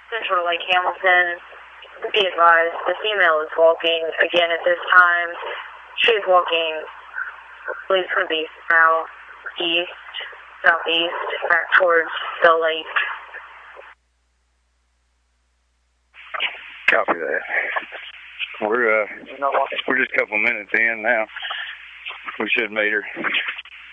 Central Lake Hamilton. Be advised, the female is walking again at this time. She is walking, I believe it's going to be southeast, back towards the lake. Copy that. We're just a couple minutes in now. We should have made her.